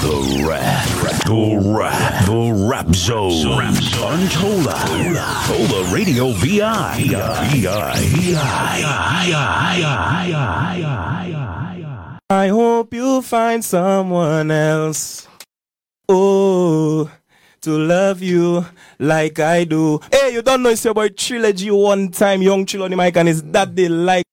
The Rap Zone. Untola Radio VI. I hope you find someone else. Oh, to love you like I do. Hey, you don't know it's your boy Trilogy one time, Young Chill on the mic, and it's that they like.